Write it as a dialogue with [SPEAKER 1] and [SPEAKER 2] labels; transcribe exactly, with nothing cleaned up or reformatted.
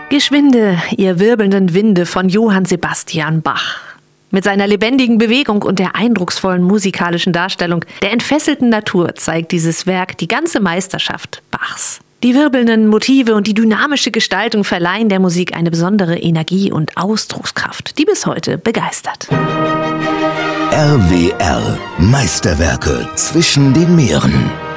[SPEAKER 1] Geschwinde, ihr wirbelnden Winde von Johann Sebastian Bach. Mit seiner lebendigen Bewegung und der eindrucksvollen musikalischen Darstellung der entfesselten Natur zeigt dieses Werk die ganze Meisterschaft Bachs. Die wirbelnden Motive und die dynamische Gestaltung verleihen der Musik eine besondere Energie und Ausdruckskraft, die bis heute begeistert.
[SPEAKER 2] R W R – Meisterwerke zwischen den Meeren.